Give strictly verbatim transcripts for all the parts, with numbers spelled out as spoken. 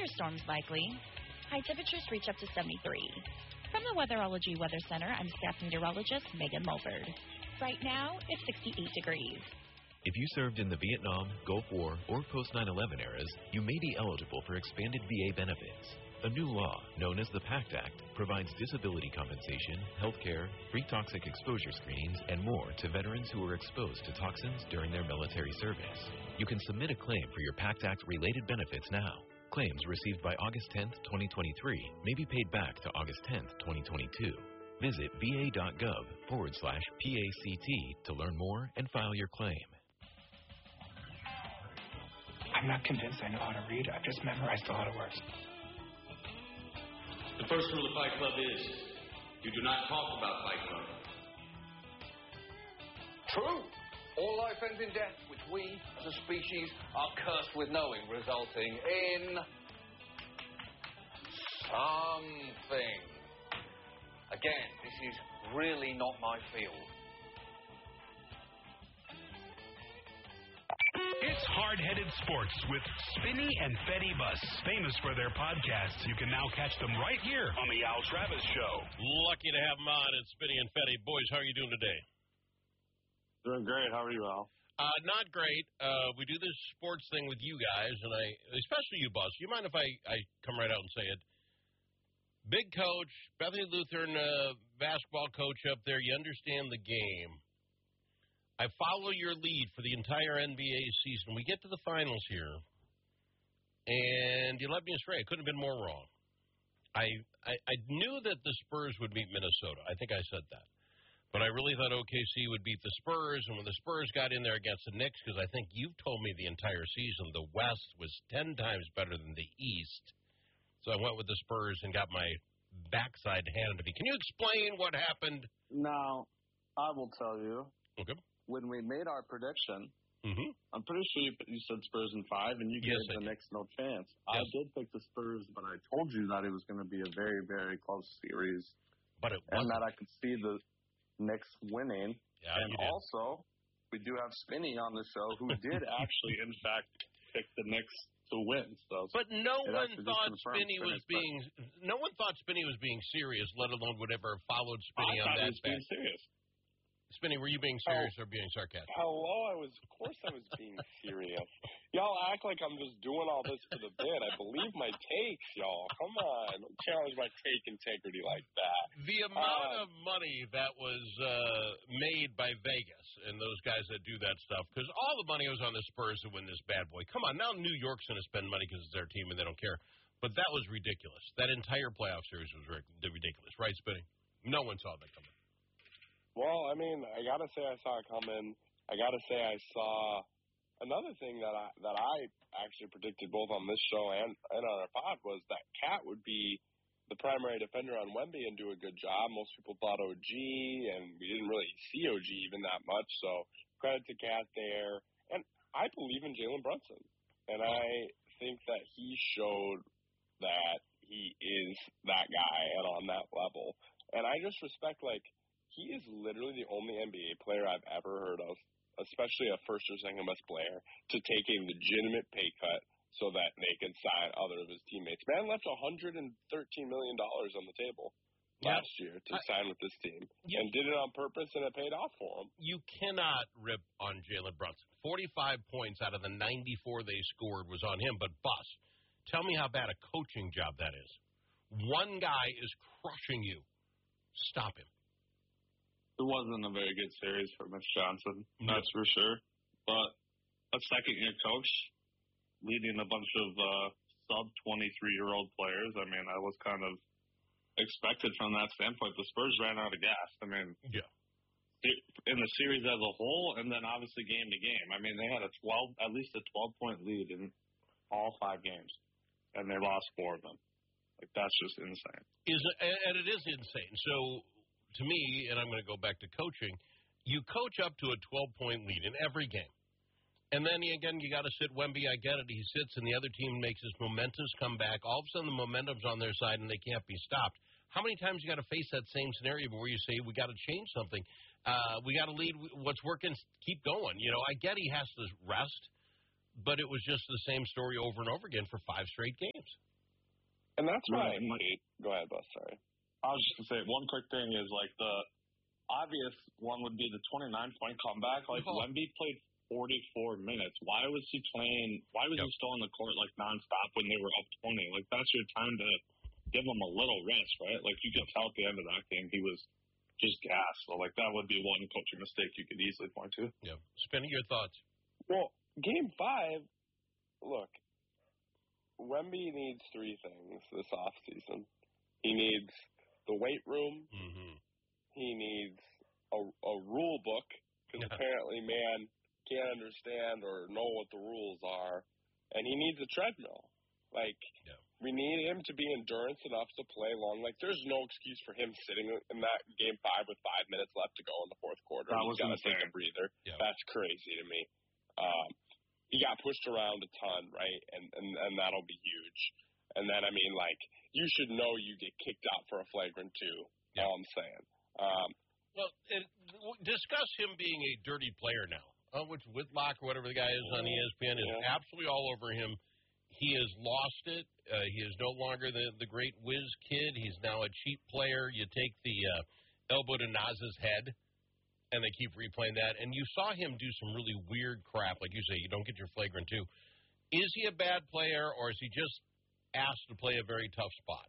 thunderstorms likely. High temperatures reach up to seventy-three. From the Weatherology Weather Center, I'm staff meteorologist Megan Mulford. Right now, it's sixty-eight degrees. If you served in the Vietnam, Gulf War, or post nine eleven eras, you may be eligible for expanded V A benefits. A new law, known as the PACT Act, provides disability compensation, health care, free toxic exposure screenings, and more to veterans who were exposed to toxins during their military service. You can submit a claim for your PACT Act-related benefits now. Claims received by August tenth, twenty twenty-three may be paid back to August tenth, twenty twenty-two. Visit va.gov forward slash PACT to learn more and file your claim. I'm not convinced I know how to read. I've just memorized a lot of words. The first rule of Fight Club is you do not talk about Fight Club. True. All life ends in death, which we, as a species, are cursed with knowing, resulting in something. Again, this is really not my field. It's Hard-Headed Sports with Spinney and Fetty Bus. Famous for their podcasts, you can now catch them right here on the Al Travis Show. Lucky to have them on. It's Spinney and Fetty. Boys, how are you doing today? Doing great. How are you, Al? Uh, not great. Uh, we do this sports thing with you guys, and I, especially you, Bus. You mind if I, I come right out and say it? Big coach, Bethany Lutheran uh, basketball coach up there. You understand the game. I follow your lead for the entire N B A season. We get to the finals here, and you led me astray. I couldn't have been more wrong. I, I I knew that the Spurs would beat Minnesota. I think I said that. But I really thought O K C would beat the Spurs, and when the Spurs got in there against the Knicks, because I think you've told me the entire season the West was ten times better than the East. So I went with the Spurs and got my backside handed to me. Can you explain what happened? No, I will tell you. Okay. When we made our prediction, mm-hmm. I'm pretty sure you, you said Spurs in five, and you yes, gave the Knicks no chance. Yes. I did pick the Spurs, but I told you that it was going to be a very, very close series. But it wasn't. And that I could see the Knicks winning. Yeah, and you did. also, we do have Spinney on the show who did actually, in fact, pick the Knicks to win. So, but no one thought Spinney was Spinney, being no one thought Spinney was being serious, let alone would ever have followed Spinney I on that. I thought he was being serious. Spinney, were you being serious oh. or being sarcastic? Hello, I was. Of course, I was being serious. Y'all act like I'm just doing all this for the bid. I believe my takes, y'all. Come on, don't challenge my take integrity like that. The amount uh, of money that was uh, made by Vegas and those guys that do that stuff, because all the money was on the Spurs to win this bad boy. Come on, now New York's going to spend money because it's their team and they don't care. But that was ridiculous. That entire playoff series was ridiculous, right, Spinney? No one saw that coming. Well, I mean, I gotta say I saw it coming. I gotta say I saw another thing that I that I actually predicted both on this show and, and on our pod was that Cat would be the primary defender on Wemby and do a good job. Most people thought O G, and we didn't really see O G even that much. So credit to Cat there. And I believe in Jalen Brunson, and I think that he showed that he is that guy and on that level. And I just respect like. He is literally the only N B A player I've ever heard of, especially a first or second best player, to take a legitimate pay cut so that they can sign other of his teammates. Man left one hundred thirteen million dollars on the table yeah. last year to I, sign with this team you, and did it on purpose, and it paid off for him. You cannot rip on Jalen Brunson. forty-five points out of the ninety-four they scored was on him. But, Bus, tell me how bad a coaching job that is. One guy is crushing you. Stop him. It wasn't a very good series for Mitch Johnson, that's for sure. But a second-year coach leading a bunch of uh, sub-twenty-three-year-old players, I mean, I was kind of expected from that standpoint. The Spurs ran out of gas. I mean, yeah. in the series as a whole, and then obviously game to game. I mean, they had a twelve, at least a twelve-point lead in all five games, and they lost four of them. Like, that's just insane. Is it, and it is insane. So. To me, and I'm going to go back to coaching, you coach up to a twelve-point lead in every game. And then, again, you got to sit Wemby. I get it. He sits, and the other team makes his momentous comeback. All of a sudden, the momentum's on their side, and they can't be stopped. How many times you got to face that same scenario where you say, we got to change something? Uh, we got to lead. What's working, keep going. You know, I get he has to rest, but it was just the same story over and over again for five straight games. And that's Right. why I hate. Go ahead, Bus. Sorry. I was just gonna say one quick thing is like the obvious one would be the twenty-nine point comeback. Like Oh. Wemby played forty-four minutes. Why was he playing? Why was Yep. he still on the court like nonstop when they were up twenty? Like that's your time to give him a little rest, right? Like you could tell at the end of that game he was just gassed. So like that would be one coaching mistake you could easily point to. Yeah, Spinny, your thoughts? Well, game five. Look, Wemby needs three things this offseason. He needs the weight room. Mm-hmm. He needs a, a rule book because apparently man can't understand or know what the rules are, and he needs a treadmill. Like yeah. we need him to be endurance enough to play long. Like there's no excuse for him sitting in that game five with five minutes left to go in the fourth quarter. That He's was got to take insane. a breather. Yeah. That's crazy to me. Um, he got pushed around a ton, right? And, and and that'll be huge. And then I mean, like you should know you get kicked out for a flagrant two. Yeah. All I'm saying. Um, Well, and discuss him being a dirty player now, uh, which Whitlock or whatever the guy is on E S P N is Yeah. absolutely all over him. He has lost it. Uh, he is no longer the, the great whiz kid. He's now a cheap player. You take the uh, elbow to Naz's head, and they keep replaying that. And you saw him do some really weird crap. Like you say, you don't get your flagrant two. Is he a bad player, or is he just asked to play a very tough spot?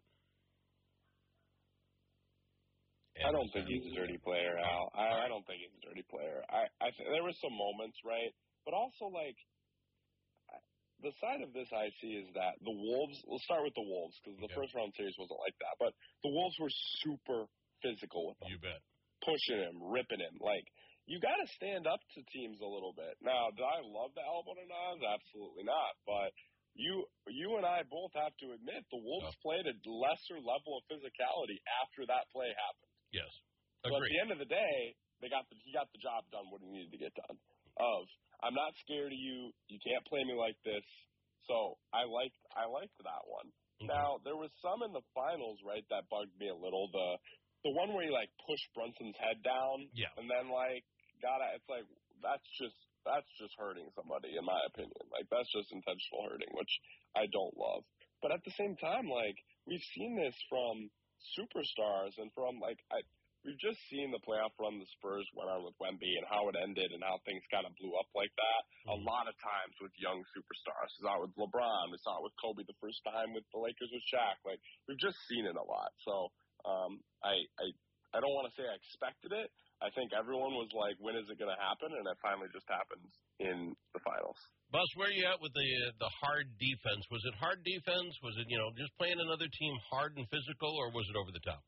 I don't think he's a dirty player, Al. I, I don't think he's a dirty player. I, I th- there were some moments, right? But also, like, I, the side of this I see is that the Wolves. Let's start with the Wolves because the Okay. first round series wasn't like that. But the Wolves were super physical with him, You bet. pushing him, ripping him. Like you got to stand up to teams a little bit. Now, do I love the elbow to Nas? Absolutely not. But you, you and I both have to admit the Wolves Oh. played a lesser level of physicality after that play happened. Yes. So at Agreed. the end of the day, they got the, he got the job done what he needed to get done. Of I'm not scared of you. You can't play me like this. So I liked I liked that one. Mhm. Now there was some in the finals, right, that bugged me a little. The the one where he like pushed Brunson's head down, Yeah. and then like got it. It's like that's just that's just hurting somebody, in my opinion. Like that's just intentional hurting, which I don't love. But at the same time, like we've seen this from superstars and from like I we've just seen the playoff run the Spurs went on with Wemby and how it ended and how things kind of blew up like that a lot of times with young superstars. We saw it with LeBron, we saw it with Kobe the first time with the Lakers with Shaq. Like we've just seen it a lot. So um I I I don't want to say I expected it. I think everyone was like, when is it going to happen? And it finally just happens in the finals. Bus, where are you at with the uh, the hard defense? Was it hard defense? Was it, you know, just playing another team hard and physical, or was it over the top?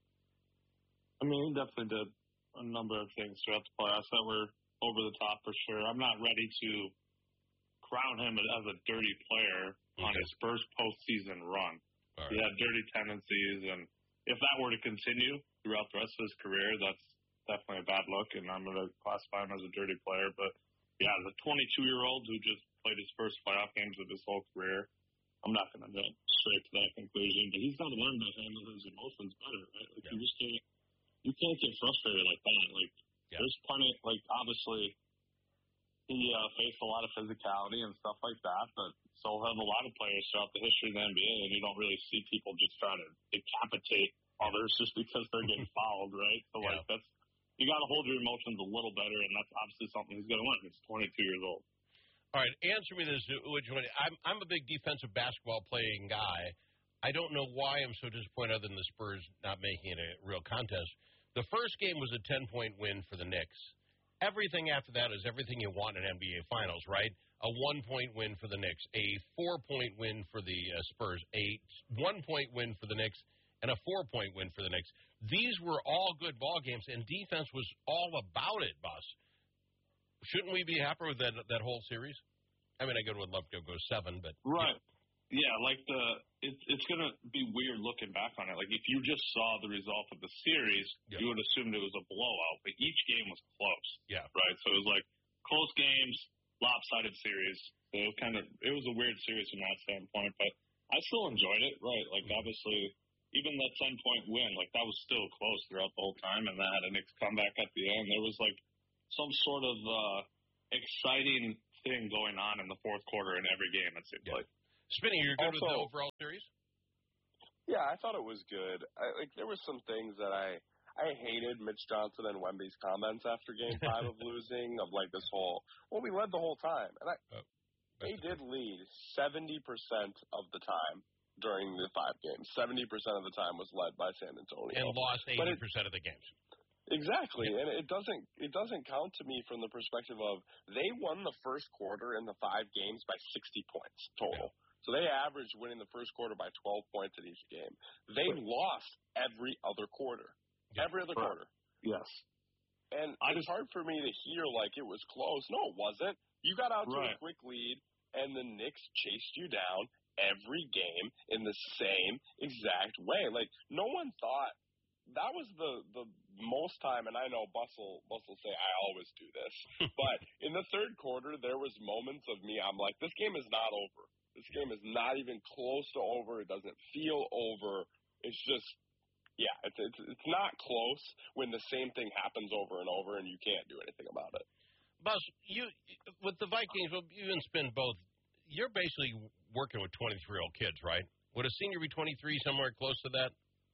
I mean, he definitely did a number of things throughout the playoffs that were over the top for sure. I'm not ready to crown him as a dirty player on Okay. his first postseason run. All He right. had dirty tendencies, and if that were to continue throughout the rest of his career, that's definitely a bad look, and I'm going to classify him as a dirty player. But, yeah, as a twenty-two-year-old who just played his first playoff games of his whole career, I'm not going to get straight to that conclusion. But he's got to learn to handle his emotions better, right? Like, Yeah. you just can't, you can't get frustrated like that. Like, Yeah. there's plenty, like, obviously, he uh, faced a lot of physicality and stuff like that, but so have a lot of players throughout the history of the N B A, and you don't really see people just try to decapitate others just because they're getting fouled, right? So, Yeah. like, that's, you got to hold your emotions a little better, and that's obviously something he's going to learn. He's twenty-two years old. All right, answer me this, which one? I'm I'm a big defensive basketball playing guy. I don't know why I'm so disappointed other than the Spurs not making it a real contest. The first game was a ten-point win for the Knicks. Everything after that is everything you want in N B A Finals, right? A one-point win for the Knicks, a four-point win for the uh, Spurs, a one-point win for the Knicks, and a four-point win for the Knicks. These were all good ball games, and defense was all about it, boss. Shouldn't we be happy with that that whole series? I mean, I would love to go seven, but Right. Yeah, like the it's it's gonna be weird looking back on it. Like if you just saw the result of the series, Yeah. you would assume it was a blowout, but each game was close. Yeah. Right. So it was like close games, lopsided series. So it kind of it was a weird series from that standpoint, but I still enjoyed it. Right. Like obviously, even that ten point win, like that was still close throughout the whole time, and that had a Knicks comeback at the end. There was like some sort of uh, exciting thing going on in the fourth quarter in every game, it seems yeah. like. Spinny, you're good Also, with the overall series? Yeah, I thought it was good. I, like there were some things that I I hated Mitch Johnson and Wemby's comments after Game Five of losing, of like this whole well, we led the whole time, and I oh, they did lead seventy percent of the time during the five games. Seventy percent of the time was led by San Antonio, and lost But eighty it, percent of the games. Exactly, and it doesn't it doesn't count to me from the perspective of they won the first quarter in the five games by sixty points total. Yeah. So they averaged winning the first quarter by twelve points in each game. They Right. lost every other quarter, Yeah. every other Right. quarter. Yes. And I it's just- hard for me to hear like it was close. No, it wasn't. You got out to Right. a quick lead, and the Knicks chased you down every game in the same exact way. Like no one thought. That was the, the most time, and I know Bustle Bustle say I always do this, but in the third quarter there was moments of me. I'm like, this game is not over. This game is not even close to over. It doesn't feel over. It's just, yeah, it's it's it's not close when the same thing happens over and over, and you can't do anything about it. Bus, you with the Vikings, well, you and Spin both. You're basically working with twenty-three-year-old kids, right? Would a senior be twenty-three, somewhere close to that?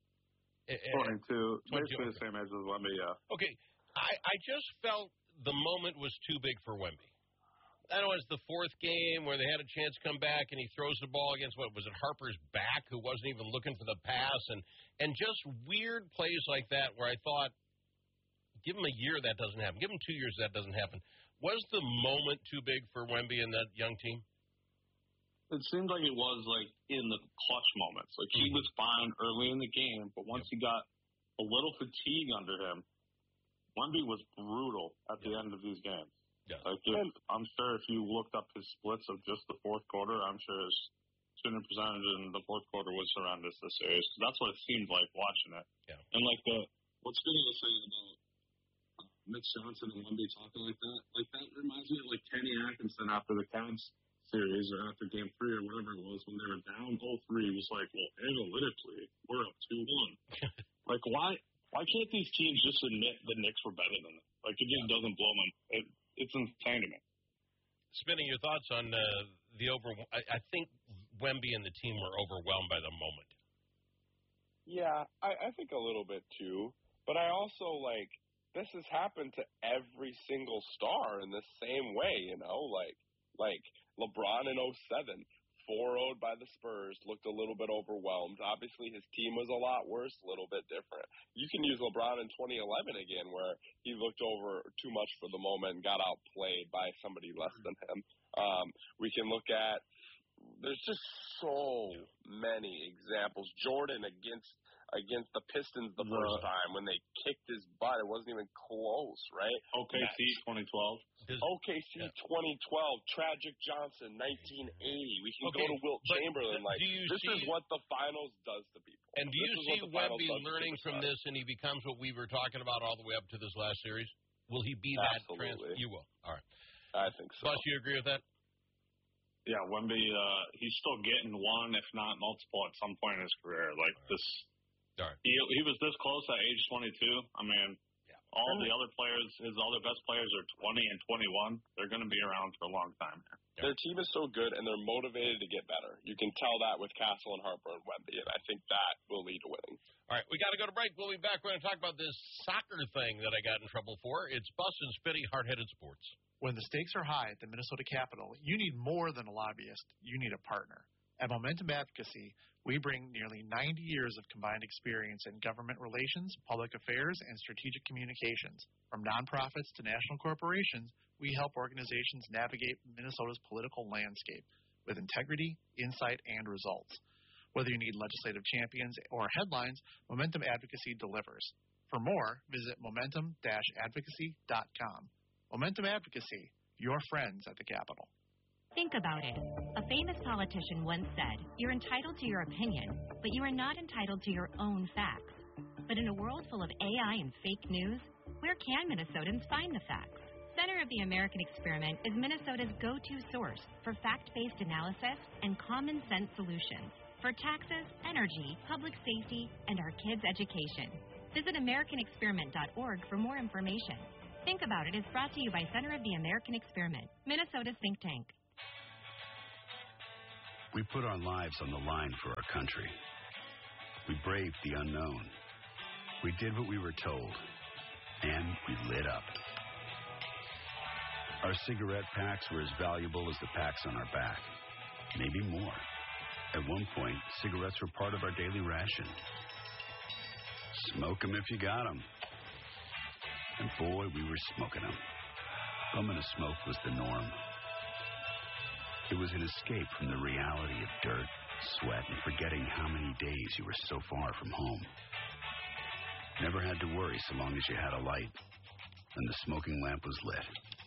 twenty-two, basically okay. the same age as Wemby, yeah. Okay, I, I just felt the moment was too big for Wemby. I know it's the fourth game where they had a chance to come back, and he throws the ball against, what, was it Harper's back, who wasn't even looking for the pass, and, and just weird plays like that where I thought, give him a year, that doesn't happen. Give him two years, that doesn't happen. Was the moment too big for Wemby and that young team? It seemed like it was, like, in the clutch moments. Like, he was fine early in the game, but once he got a little fatigue under him, Wemby was brutal at the end of these games. Yeah. Like, if, I'm sure if you looked up his splits of just the fourth quarter, I'm sure his shooting percentage in the fourth quarter was horrendous this series. Cause that's what it seemed like watching it. Yeah. And, like, the what's Vinny was saying about uh, Mitch Johnson and Wemby talking like that, like, that reminds me of, like, Kenny Atkinson after the Cavs series or after game three or whatever it was when they were down oh three. It was like, well, analytically, we're up two one. Like, why why can't these teams just admit the Knicks were better than them? Like, it just yeah. doesn't blow them. It, it's insane to me. Spinning your thoughts on uh, the over. I, I think Wemby and the team were overwhelmed by the moment. Yeah, I, I think a little bit too. But I also, like, this has happened to every single star in the same way, you know? Like, like LeBron in oh seven, four oh by the Spurs, looked a little bit overwhelmed. Obviously, his team was a lot worse, a little bit different. You can use LeBron in twenty eleven again, where he looked over too much for the moment and got outplayed by somebody less than him. Um, we can look at – there's just so many examples. Jordan against against the Pistons the first time when they kicked his butt. It wasn't even close, right? O K C twenty twelve. O K C yeah. twenty twelve, Tragic Johnson, nineteen eighty. We can okay, go to Wilt Chamberlain. Like this see, is what the finals does to people. And do you this see Wemby learning from this, and he becomes what we were talking about all the way up to this last series? Will he be that transfer? You will. All right. I think so. Bus, you agree with that? Yeah, Wemby, uh, he's still getting one, if not multiple, at some point in his career. Like right. this, all right. he he was this close at age twenty-two. I mean. All the other players, his other best players are twenty and twenty-one. They're going to be around for a long time. Their team is so good, and they're motivated to get better. You can tell that with Castle and Harper and Wemby, and I think that will lead to winning. All right, we got to go to break. We'll be back. We're going to talk about this soccer thing that I got in trouble for. It's Bus and Spitty, Hard-Headed Sports. When the stakes are high at the Minnesota Capitol, you need more than a lobbyist. You need a partner. At Momentum Advocacy, we bring nearly ninety years of combined experience in government relations, public affairs, and strategic communications. From nonprofits to national corporations, we help organizations navigate Minnesota's political landscape with integrity, insight, and results. Whether you need legislative champions or headlines, Momentum Advocacy delivers. For more, visit momentum dash advocacy dot com. Momentum Advocacy, your friends at the Capitol. Think about it. A famous politician once said, "You're entitled to your opinion, but you are not entitled to your own facts." But in a world full of A I and fake news, where can Minnesotans find the facts? Center of the American Experiment is Minnesota's go-to source for fact-based analysis and common-sense solutions for taxes, energy, public safety, and our kids' education. Visit american experiment dot org for more information. Think About It is brought to you by Center of the American Experiment, Minnesota's think tank. We put our lives on the line for our country. We braved the unknown. We did what we were told. And we lit up. Our cigarette packs were as valuable as the packs on our back. Maybe more. At one point, cigarettes were part of our daily ration. Smoke 'em if you got 'em. And boy, we were smoking them. Bumming a smoke was the norm. It was an escape from the reality of dirt, sweat, and forgetting how many days you were so far from home. Never had to worry so long as you had a light and the smoking lamp was lit.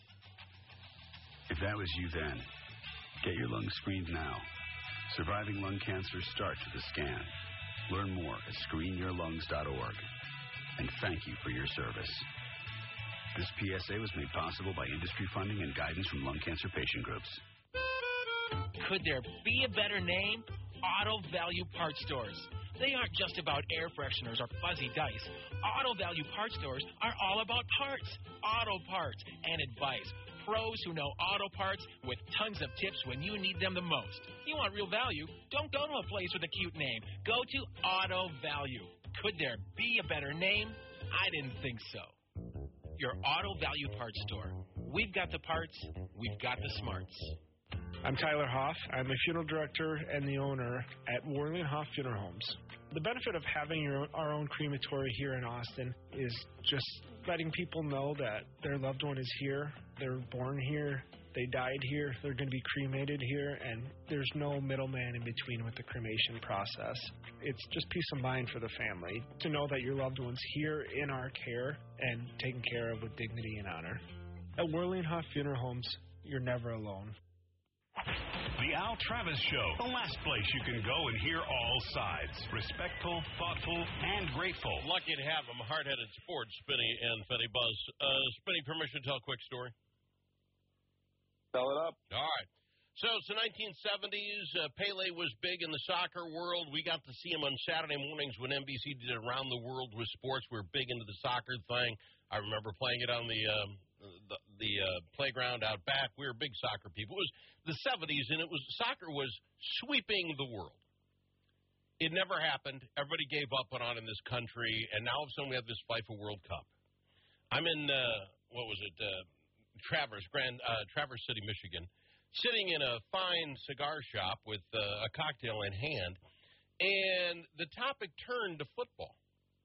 If that was you then, get your lungs screened now. Surviving lung cancer starts with a scan. Learn more at screen your lungs dot org. And thank you for your service. This P S A was made possible by industry funding and guidance from lung cancer patient groups. Could there be a better name? Auto Value Parts Stores. They aren't just about air fresheners or fuzzy dice. Auto Value Parts Stores are all about parts, auto parts, and advice. Pros who know auto parts with tons of tips when you need them the most. You want real value? Don't go to a place with a cute name. Go to Auto Value. Could there be a better name? I didn't think so. Your Auto Value Parts Store. We've got the parts. We've got the smarts. I'm Tyler Hoff. I'm a funeral director and the owner at Worley and Hoff Funeral Homes. The benefit of having your, our own crematory here in Austin is just letting people know that their loved one is here, they're born here, they died here, they're going to be cremated here, and there's no middleman in between with the cremation process. It's just peace of mind for the family to know that your loved one's here in our care and taken care of with dignity and honor. At Worley and Hoff Funeral Homes, you're never alone. The Al Travis Show, the last place you can go and hear all sides. Respectful, thoughtful, and grateful. Lucky to have them. Hard-headed sports, Spinny and Fetty Buzz. Uh, Spinny, permission to tell a quick story? Tell it up. All right. So it's the nineteen seventies. Uh, Pele was big in the soccer world. We got to see him on Saturday mornings when N B C did Around the World with Sports. We were big into the soccer thing. I remember playing it on the um, the, the uh, playground out back. We were big soccer people. It was the seventies, and it was soccer was sweeping the world. It never happened. Everybody gave up on it in this country, and now all of a sudden we have this FIFA World Cup. I'm in, uh, what was it, uh, Traverse, Grand, uh, Traverse City, Michigan, sitting in a fine cigar shop with uh, a cocktail in hand, and the topic turned to football.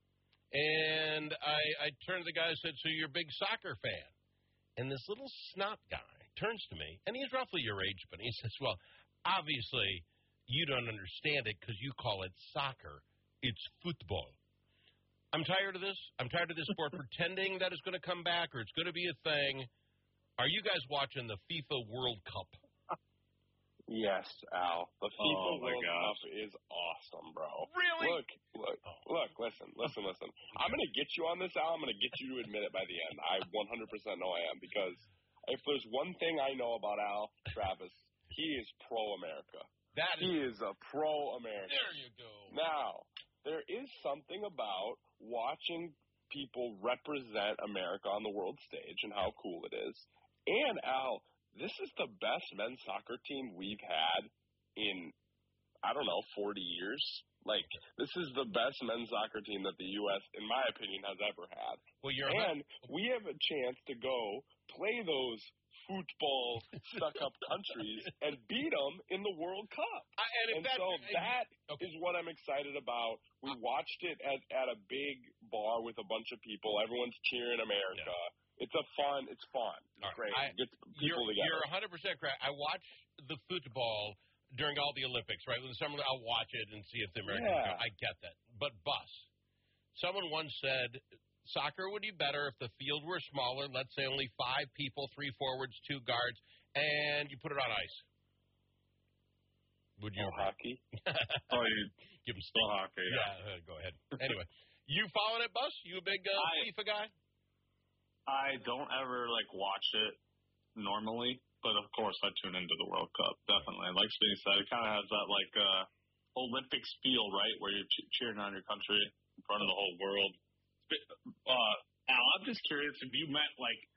And I, I turned to the guy and said, so you're a big soccer fan? And this little snot guy turns to me, and he's roughly your age, but he says, well, obviously you don't understand it because you call it soccer. It's football. I'm tired of this. I'm tired of this sport pretending that it's going to come back or it's going to be a thing. Are you guys watching the FIFA World Cup? Yes, Al. The FIFA Oh, my World gosh. Cup is awesome, bro. Really? Look, look, look, listen, listen, listen. I'm going to get you on this, Al. I'm going to get you to admit it by the end. I one hundred percent know I am, because if there's one thing I know about Al Travis, he is pro-America. That is, he is a pro-America. there you go. Now, there is something about watching people represent America on the world stage and how cool it is. And, Al, this is the best men's soccer team we've had in, I don't know, forty years. Like, this is the best men's soccer team that the U S, in my opinion, has ever had. Well, you're and we have a chance to go play those football stuck-up countries and beat them in the World Cup. I, and if and that, so that okay. is what I'm excited about. We watched it at, at a big bar with a bunch of people. Everyone's cheering America. Yeah. It's a fun. It's fun. It's right. great. I, Get people you're, together. You're one hundred percent correct. I watch the football during all the Olympics, right? When the summer, I'll watch it and see if the Americans Yeah. go. I get that. But, Bus, someone once said soccer would be better if the field were smaller, let's say only five people, three forwards, two guards, and you put it on ice. Would you? Oh, hockey? Oh, you give them still hockey, yeah. Yeah, uh, go ahead. Anyway, you following it, Bus? You a big uh, I- FIFA guy? I don't ever, like, watch it normally, but, of course, I tune into the World Cup, definitely. Like Steve said, it kind of has that, like, uh, Olympics feel, right, where you're che- cheering on your country in front of the whole world. Uh, Al, I'm just curious if you met, like,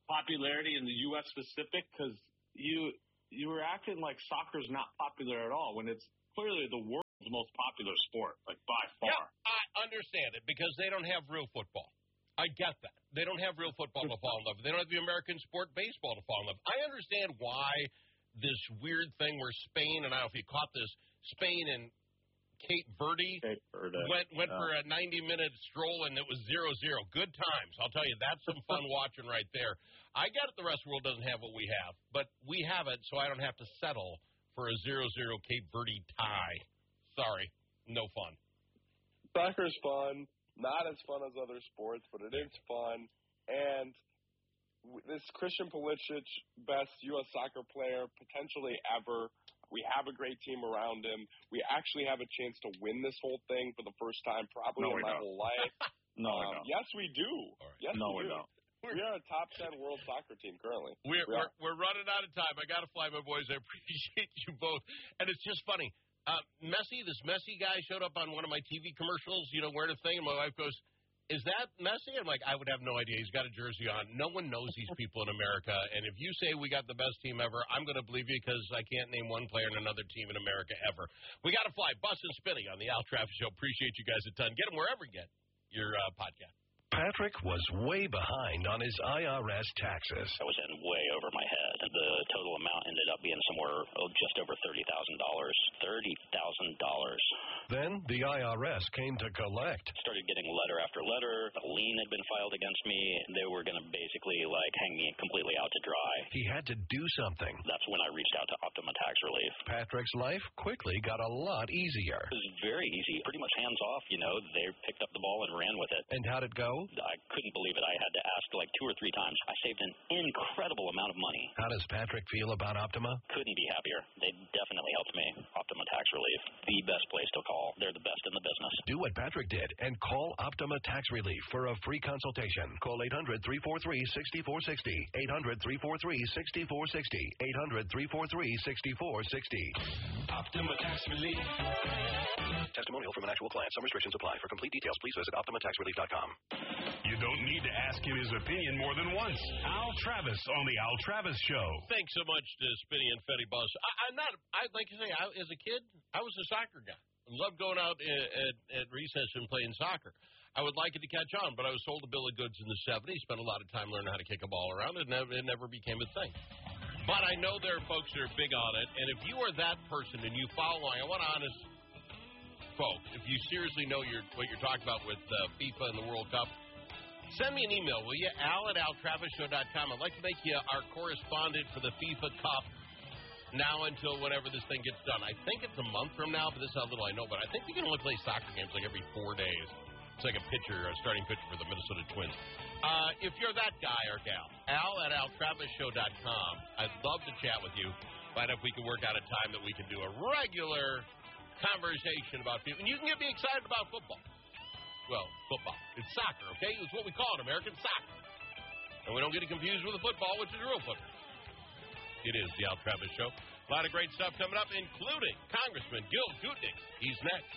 popularity in the U S specific because you you were acting like soccer's not popular at all when it's clearly the world's most popular sport, like by far. Yeah, I understand it because they don't have real football. I get that. They don't have real football to fall in love with. They don't have the American sport baseball to fall in love with. I understand why this weird thing where Spain, and I don't know if you caught this, Spain and Cape Verde, Cape Verde. went went yeah. for a ninety-minute stroll, and it was zero zero. Good times. I'll tell you, that's some fun watching right there. I get it the rest of the world doesn't have what we have, but we have it, so I don't have to settle for a zero zero Cape Verde tie. Sorry, no fun. Soccer's fun. Not as fun as other sports, but it is fun. And this Christian Pulisic, best U S soccer player potentially ever. We have a great team around him. We actually have a chance to win this whole thing for the first time probably no, in my don't. whole life. no, um, we don't. Yes, we do. Right. Yes, no, we, we do. don't. We are a top ten world soccer team currently. We're, we we're, we're running out of time. I got to fly, my boys. I appreciate you both. And it's just funny. Uh, Messi, this Messi guy showed up on one of my T V commercials, you know, wearing a thing, and my wife goes, is that Messi? I'm like, I would have no idea. He's got a jersey on. No one knows these people in America, and if you say we got the best team ever, I'm going to believe you because I can't name one player in another team in America ever. We got to fly. Bus and Spinning on the Al Travis Show. Appreciate you guys a ton. Get them wherever you get your uh, podcast. Patrick was way behind on his I R S taxes. I was in way over my head. The total amount ended up being somewhere oh, just over thirty thousand dollars. thirty thousand dollars. Then the I R S came to collect. Started getting letter after letter. A lien had been filed against me. They were going to basically, like, hang me completely out to dry. He had to do something. That's when I reached out to Optima Tax Relief. Patrick's life quickly got a lot easier. It was very easy. Pretty much hands off, you know. They picked up the ball and ran with it. And how'd it go? I couldn't believe it. I had to ask like two or three times. I saved an incredible amount of money. How does Patrick feel about Optima? Couldn't be happier. They definitely helped me. Optima Tax Relief, the best place to call. They're the best in the business. Do what Patrick did and call Optima Tax Relief for a free consultation. Call eight hundred, three four three, six four six zero. eight hundred, three four three, six four six zero. eight hundred, three four three, six four six zero. Optima Tax Relief. Testimonial from an actual client. Some restrictions apply. For complete details, please visit optima tax relief dot com. You don't need to ask him his opinion more than once. Al Travis on the Al Travis Show. Thanks so much to Spinny and Fetty Bus. I, I'm not, I like to say, I, as a kid, I was a soccer guy. I loved going out at, at, at recess and playing soccer. I would like it to catch on, but I was sold a bill of goods in the seventies, spent a lot of time learning how to kick a ball around. It never, it never became a thing. But I know there are folks that are big on it, and if you are that person and you follow along, I want honest folk, if you seriously know your, what you're talking about with uh, FIFA and the World Cup, send me an email, will you? Al at al travis show dot com. I'd like to make you our correspondent for the FIFA Cup now until whenever this thing gets done. I think it's a month from now, but this is how little I know. But I think you can only play soccer games like every four days. It's like a pitcher, a starting pitcher for the Minnesota Twins. Uh, if you're that guy or gal, Al at al travis show dot com. I'd love to chat with you. Find out if we can work out a time that we can do a regular conversation about people. And you can get me excited about football. Well, football. It's soccer, okay? It's what we call it, American soccer. And we don't get it confused with the football, which is real football. It is the Al Travis Show. A lot of great stuff coming up, including Congressman Gil Gutnick. He's next.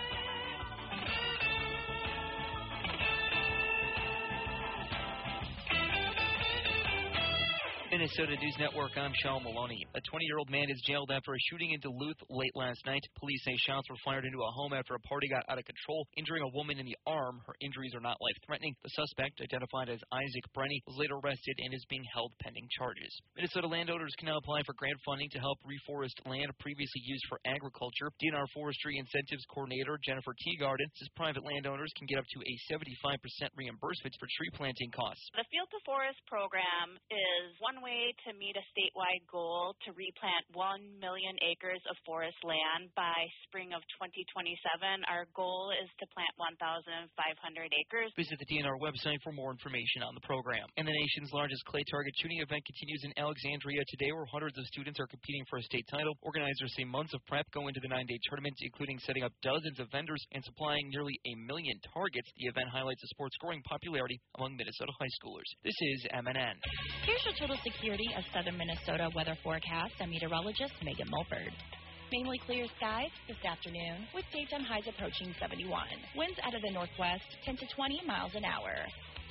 Minnesota News Network, I'm Sean Maloney. A twenty-year-old man is jailed after a shooting in Duluth late last night. Police say shots were fired into a home after a party got out of control, injuring a woman in the arm. Her injuries are not life-threatening. The suspect, identified as Isaac Brenny, was later arrested and is being held pending charges. Minnesota landowners can now apply for grant funding to help reforest land previously used for agriculture. D N R Forestry Incentives Coordinator Jennifer Teagarden says private landowners can get up to a seventy-five percent reimbursement for tree planting costs. The Field to Forest program is one way to meet a statewide goal to replant one million acres of forest land by spring of twenty twenty-seven. Our goal is to plant one thousand five hundred acres. Visit the D N R website for more information on the program. And the nation's largest clay target shooting event continues in Alexandria today, where hundreds of students are competing for a state title. Organizers say months of prep go into the nine-day tournament, including setting up dozens of vendors and supplying nearly a million targets. The event highlights the sport's growing popularity among Minnesota high schoolers. This is M N N. Here's your total security of southern Minnesota weather forecast. I'm meteorologist Megan Mulford. Mainly clear skies this afternoon with daytime highs approaching seventy-one. Winds out of the northwest ten to twenty miles an hour.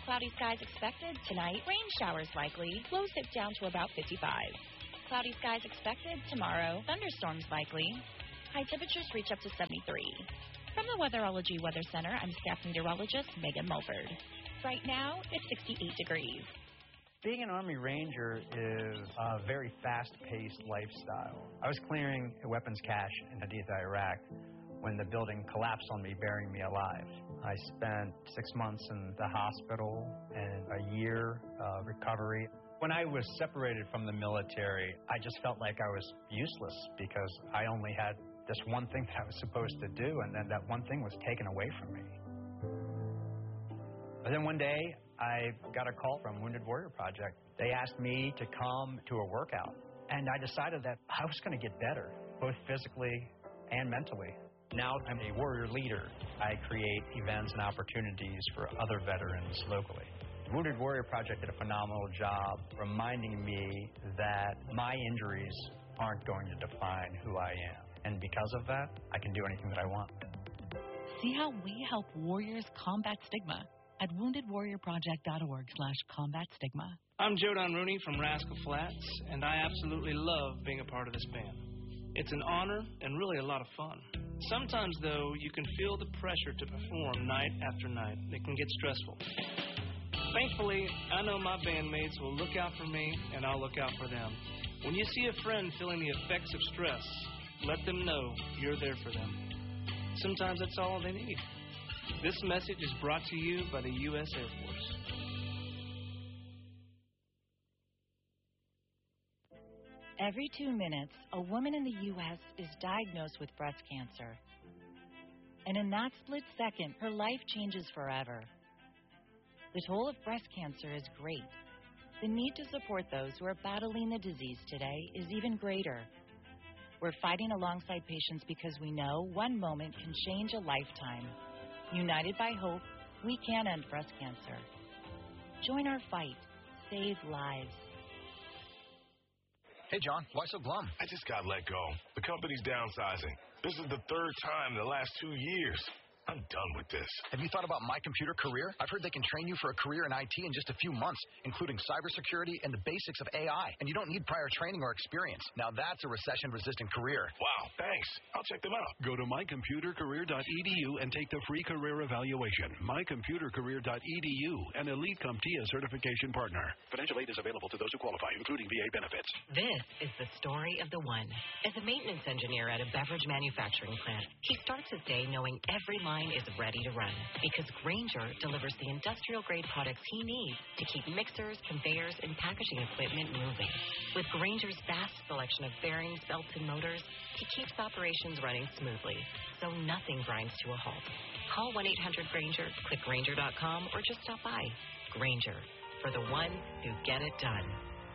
Cloudy skies expected tonight. Rain showers likely. Lows dip down to about fifty-five. Cloudy skies expected tomorrow. Thunderstorms likely. High temperatures reach up to seventy-three. From the Weatherology Weather Center, I'm staff meteorologist Megan Mulford. Right now, it's sixty-eight degrees. Being an Army Ranger is a very fast-paced lifestyle. I was clearing a weapons cache in Haditha, Iraq, when the building collapsed on me, burying me alive. I spent six months in the hospital and a year of recovery. When I was separated from the military, I just felt like I was useless because I only had this one thing that I was supposed to do, and then that one thing was taken away from me. But then one day, I got a call from Wounded Warrior Project. They asked me to come to a workout, and I decided that I was going to get better, both physically and mentally. Now I'm a warrior leader. I create events and opportunities for other veterans locally. The Wounded Warrior Project did a phenomenal job reminding me that my injuries aren't going to define who I am. And because of that, I can do anything that I want. See how we help warriors combat stigma at wounded warrior project dot org slash combat stigma. I'm Jodan Rooney from Rascal Flats, and I absolutely love being a part of this band. It's an honor and really a lot of fun. Sometimes, though, you can feel the pressure to perform night after night. It can get stressful. Thankfully, I know my bandmates will look out for me, and I'll look out for them. When you see a friend feeling the effects of stress, let them know you're there for them. Sometimes that's all they need. This message is brought to you by the U S Air Force. Every two minutes, a woman in the U S is diagnosed with breast cancer. And in that split second, her life changes forever. The toll of breast cancer is great. The need to support those who are battling the disease today is even greater. We're fighting alongside patients because we know one moment can change a lifetime. United by hope, we can end breast cancer. Join our fight. Save lives. Hey, John, why so glum? I just got let go. The company's downsizing. This is the third time in the last two years. I'm done with this. Have you thought about My Computer Career? I've heard they can train you for a career in I T in just a few months, including cybersecurity and the basics of A I. And you don't need prior training or experience. Now that's a recession-resistant career. Wow, thanks. I'll check them out. Go to my computer career dot e d u and take the free career evaluation. my computer career dot e d u, an Elite CompTIA certification partner. Financial aid is available to those who qualify, including V A benefits. This is the story of the one. As a maintenance engineer at a beverage manufacturing plant, he starts his day knowing every line is ready to run because Grainger delivers the industrial-grade products he needs to keep mixers, conveyors, and packaging equipment moving. With Grainger's vast selection of bearings, belts, and motors, he keeps operations running smoothly, so nothing grinds to a halt. Call one eight hundred Grainger, click Grainger dot com, or just stop by. Grainger, for the ones who get it done.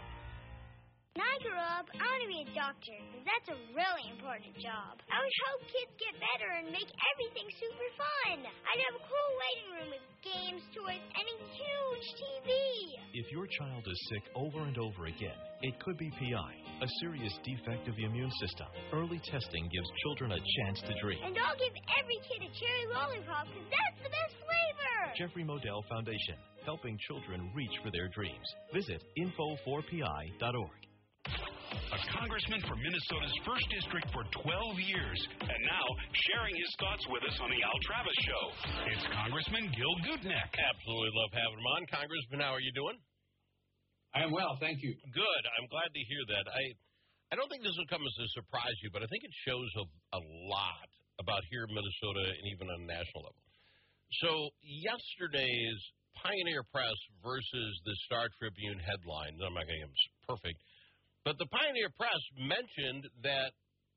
When I grew up, I want to be a doctor, because that's a really important job. I would help kids get better and make everything super fun. I'd have a cool waiting room with games, toys, and a huge T V. If your child is sick over and over again, it could be P I, a serious defect of the immune system. Early testing gives children a chance to dream. And I'll give every kid a cherry lollipop, because that's the best flavor. Jeffrey Modell Foundation, helping children reach for their dreams. Visit info for p i dot org. A congressman from Minnesota's first district for twelve years, and now sharing his thoughts with us on the Al Travis Show. It's Congressman Gil Gutnick. Absolutely love having him on. Congressman, how are you doing? I am well, thank you. Good. I'm glad to hear that. I I don't think this will come as a surprise to you, but I think it shows a, a lot about here in Minnesota and even on a national level. So yesterday's Pioneer Press versus the Star Tribune headline, I'm not going to get them perfect, but the Pioneer Press mentioned that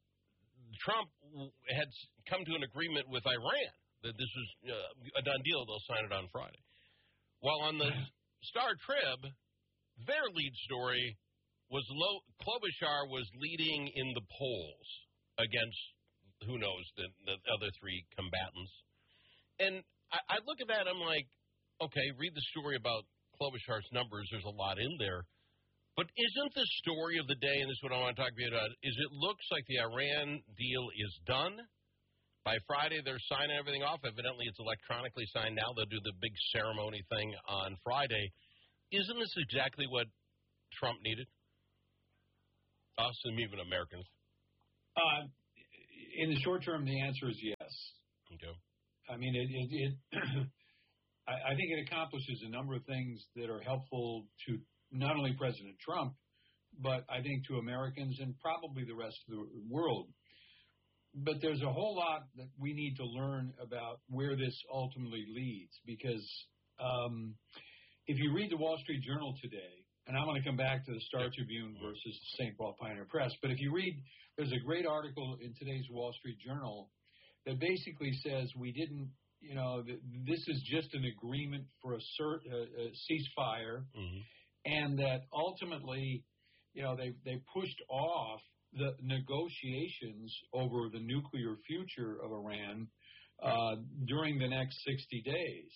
Trump had come to an agreement with Iran, that this was uh, a done deal. They'll sign it on Friday. While on the Star Trib, their lead story was Lo- Klobuchar was leading in the polls against, who knows, the, the other three combatants. And I, I look at that, I'm like, okay, read the story about Klobuchar's numbers. There's a lot in there. But isn't the story of the day, and this is what I want to talk to you about, is it looks like the Iran deal is done, By Friday, they're signing everything off. Evidently, it's electronically signed now. They'll do the big ceremony thing on Friday. Isn't this exactly what Trump needed? Us and even Americans. Uh, in the short term, the answer is yes. Okay. I mean, it, it, it I, I think it accomplishes a number of things that are helpful to not only President Trump, but I think to Americans and probably the rest of the world. But there's a whole lot that we need to learn about where this ultimately leads, because um, if you read the Wall Street Journal today, and I'm going to come back to the Star Tribune versus the Saint Paul Pioneer Press, but if you read, there's a great article in today's Wall Street Journal that basically says we didn't, you know, th- this is just an agreement for a, cert, a, a ceasefire, mm-hmm. and that ultimately, you know, they they pushed off the negotiations over the nuclear future of Iran uh, during the next sixty days.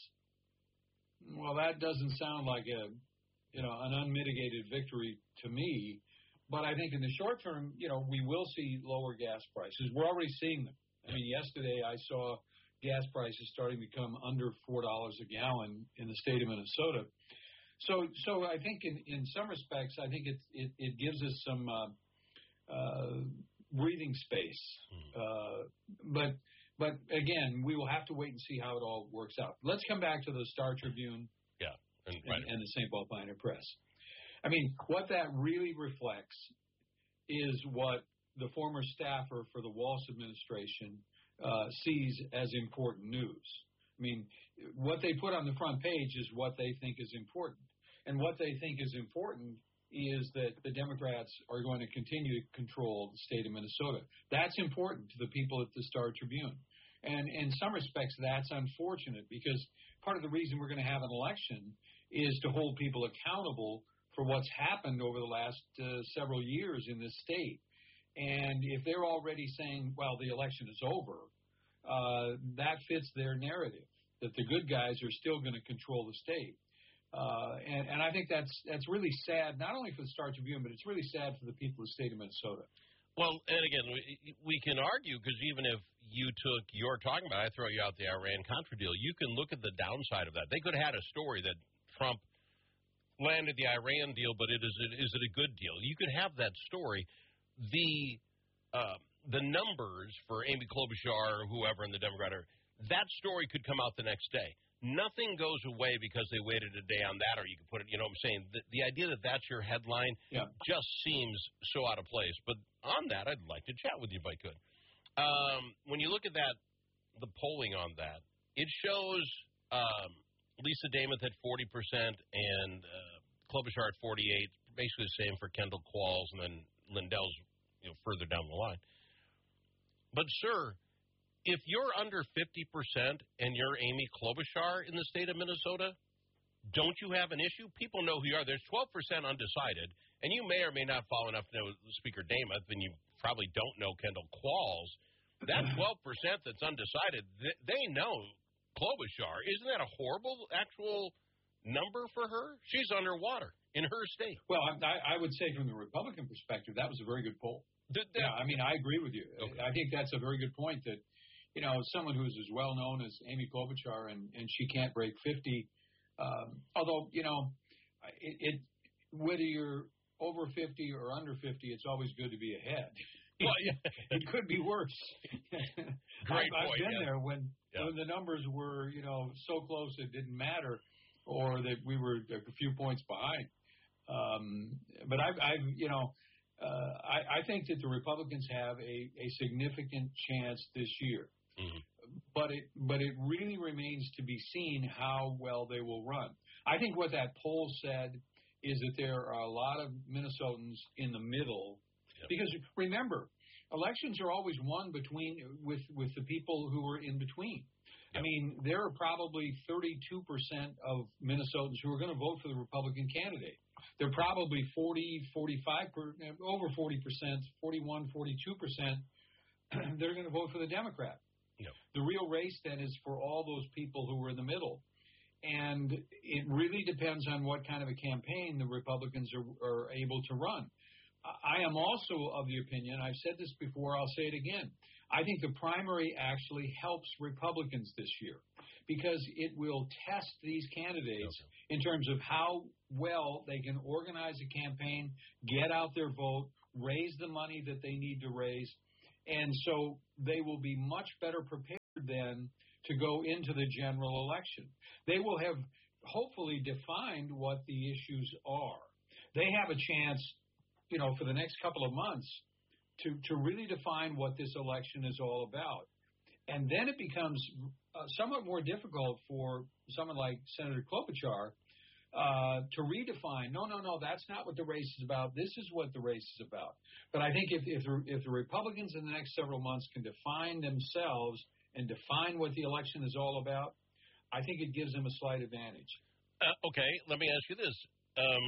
Well, that doesn't sound like a, you know, an unmitigated victory to me. But I think in the short term, you know, we will see lower gas prices. We're already seeing them. I mean, yesterday I saw gas prices starting to come under four dollars a gallon in the state of Minnesota. So, so I think in, in some respects, I think it it, it gives us some uh, uh, breathing space. Uh, but but again, we will have to wait and see how it all works out. Let's come back to the Star Tribune. Yeah, and, and, right. and the Saint Paul Pioneer Press. I mean, what that really reflects is what the former staffer for the Walsh administration uh, sees as important news. I mean, what they put on the front page is what they think is important. And what they think is important is that the Democrats are going to continue to control the state of Minnesota. That's important to the people at the Star Tribune. And in some respects, that's unfortunate, because part of the reason we're going to have an election is to hold people accountable for what's happened over the last uh, several years in this state. And if they're already saying, well, the election is over, uh, that fits their narrative, that the good guys are still going to control the state. Uh, and, and I think that's that's really sad, not only for the Star Tribune, but it's really sad for the people of the state of Minnesota. Well, and again, we, we can argue, because even if you took your talking about, I throw you out the Iran-Contra deal, you can look at the downside of that. They could have had a story that Trump landed the Iran deal, but it is it, is it a good deal? You could have that story. The uh, the numbers for Amy Klobuchar or whoever in the Democrat area, that story could come out the next day. Nothing goes away because they waited a day on that, or you can put it, you know what I'm saying? The, the idea that that's your headline yeah. just seems so out of place. But on that, I'd like to chat with you if I could. Um, when you look at that, the polling on that, it shows um, Lisa Dameth at forty percent and uh, Klobuchar at forty-eight, basically the same for Kendall Qualls, and then Lindell's you know, further down the line. But, sir, if you're under fifty percent and you're Amy Klobuchar in the state of Minnesota, don't you have an issue? People know who you are. There's twelve percent undecided, and you may or may not follow enough to know Speaker Dameth, and you probably don't know Kendall Qualls. That twelve percent that's undecided, they know Klobuchar. Isn't that a horrible actual number for her? She's underwater in her state. Well, I, I would say from the Republican perspective, that was a very good poll. The, the, yeah, I mean, I agree with you. Okay. I think that's a very good point that, you know, someone who's as well known as Amy Klobuchar and, and she can't break fifty, um, although, you know, it, it whether you're over fifty or under fifty, it's always good to be ahead. Well, yeah. It could be worse. Great I've, point, I've been yeah. there when, yeah. when the numbers were, you know, so close it didn't matter, or that we were a few points behind. Um, but I've, I've, you know, uh, I, I think that the Republicans have a, a significant chance this year. Mm-hmm. But it, but it really remains to be seen how well they will run. I think what that poll said is that there are a lot of Minnesotans in the middle. Because remember, elections are always won between with, with the people who are in between. Yep. I mean, there are probably thirty-two percent of Minnesotans who are going to vote for the Republican candidate. They're probably forty, forty-five, over forty percent, forty-one, forty-two percent, they're going to vote for the Democrat. Yep. The real race then is for all those people who are in the middle. And it really depends on what kind of a campaign the Republicans are, are able to run. I am also of the opinion, I've said this before, I'll say it again, I think the primary actually helps Republicans this year because it will test these candidates okay. in terms of how well they can organize a campaign, get out their vote, raise the money that they need to raise. And so they will be much better prepared then to go into the general election. They will have hopefully defined what the issues are. They have a chance, you know, for the next couple of months to, to really define what this election is all about. And then it becomes uh, somewhat more difficult for someone like Senator Klobuchar uh, to redefine, no, no, no, that's not what the race is about. This is what the race is about. But I think if, if, if the Republicans in the next several months can define themselves and define what the election is all about, I think it gives them a slight advantage. Uh, okay, let me ask you this. Um,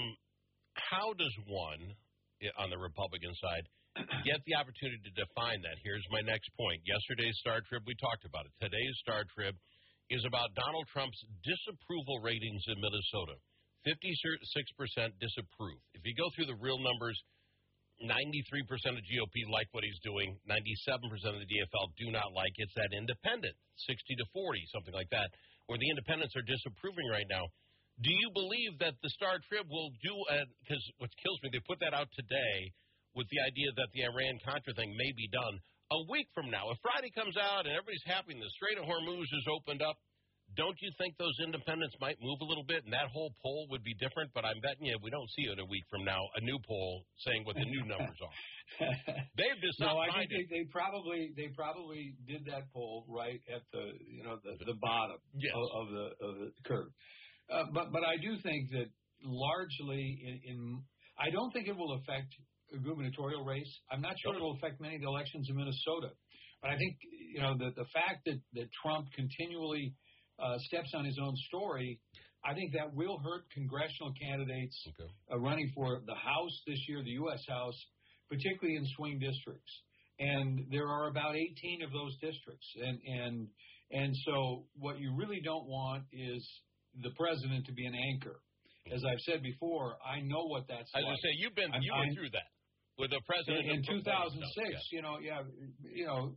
how does one, on the Republican side, get the opportunity to define that? Here's my next point. Yesterday's Star Trib, we talked about it. Today's Star Trib is about Donald Trump's disapproval ratings in Minnesota. fifty-six percent disapprove. If you go through the real numbers, ninety-three percent of G O P like what he's doing. ninety-seven percent of the D F L do not like. It's that independent, sixty to forty, something like that, where the independents are disapproving right now. Do you believe that the Star Trib will do, because what kills me, they put that out today with the idea that the Iran-Contra thing may be done a week from now. If Friday comes out and everybody's happy and the Strait of Hormuz is opened up, don't you think those independents might move a little bit and that whole poll would be different? But I'm betting you we don't see it a week from now, a new poll saying what the new numbers are. They've decided. No, I think they, they probably they probably did that poll right at the you know the, the bottom yes. of, of the of the curve. Uh, but but I do think that largely in, in I don't think it will affect a gubernatorial race. I'm not sure it will affect many of the elections in Minnesota. But I think you know the the fact that, that Trump continually uh, steps on his own story, I think that will hurt congressional candidates okay. uh, running for the House this year, the U S House, particularly in swing districts. And there are about eighteen of those districts. And and and so what you really don't want is the president to be an anchor. As I've said before, I know what that's like. I was like. going to say, you've been, you I'm, went through that with the president. In, in two thousand six, yeah. you know, yeah, you know,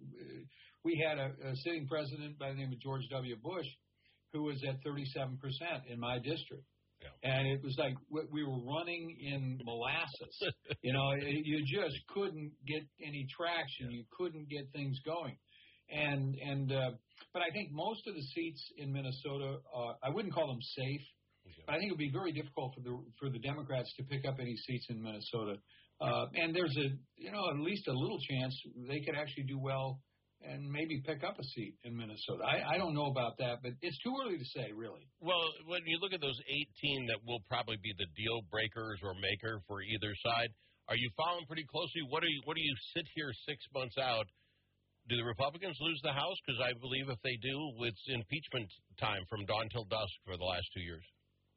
we had a, a sitting president by the name of George W. Bush who was at thirty-seven percent in my district. Yeah. And it was like we were running in molasses. you know, it, you just couldn't get any traction. Yeah. You couldn't get things going. And and uh, but I think most of the seats in Minnesota, uh, I wouldn't call them safe. Okay. But I think it would be very difficult for the for the Democrats to pick up any seats in Minnesota. Uh, and there's a you know at least a little chance they could actually do well and maybe pick up a seat in Minnesota. I, I don't know about that, but it's too early to say, really. Well, when you look at those eighteen that will probably be the deal breakers or maker for either side, are you following pretty closely? What do you what do you sit here six months out? Do the Republicans lose the House? Because I believe if they do, it's impeachment time from dawn till dusk for the last two years.